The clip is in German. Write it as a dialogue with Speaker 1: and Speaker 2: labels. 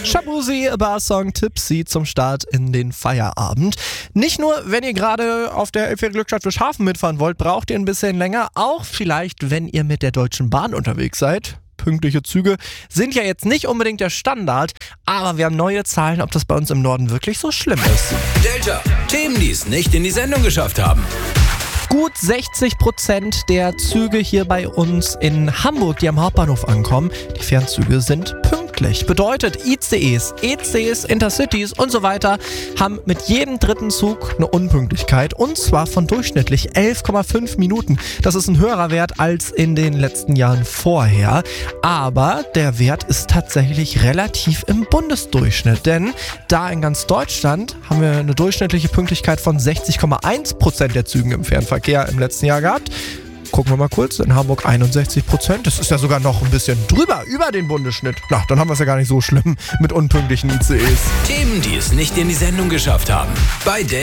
Speaker 1: Shaboozey, Bar-Song Tipsy zum Start in den Feierabend. Nicht nur, wenn ihr gerade auf der Elbphilharmonie Glückstadt Fischhafen mitfahren wollt, braucht ihr ein bisschen länger. Auch vielleicht, wenn ihr mit der Deutschen Bahn unterwegs seid. Pünktliche Züge sind ja jetzt nicht unbedingt der Standard, aber wir haben neue Zahlen, ob das bei uns im Norden wirklich so schlimm ist.
Speaker 2: Delta, Themen, die es nicht in die Sendung geschafft haben.
Speaker 1: Gut 60% der Züge hier bei uns in Hamburg, die am Hauptbahnhof ankommen, die Fernzüge sind pünktlich. Bedeutet, ICEs, ECs, Intercities und so weiter haben mit jedem dritten Zug eine Unpünktlichkeit, und zwar von durchschnittlich 11,5 Minuten. Das ist ein höherer Wert als in den letzten Jahren vorher, aber der Wert ist tatsächlich relativ im Bundesdurchschnitt, denn da in ganz Deutschland haben wir eine durchschnittliche Pünktlichkeit von 60,1% der Zügen im Fernverkehr im letzten Jahr gehabt. Gucken wir mal kurz, in Hamburg 61%. Das ist ja sogar noch ein bisschen drüber, über den Bundesschnitt. Na, dann haben wir es ja gar nicht so schlimm mit unpünktlichen ICEs.
Speaker 2: Themen, die es nicht in die Sendung geschafft haben. Bei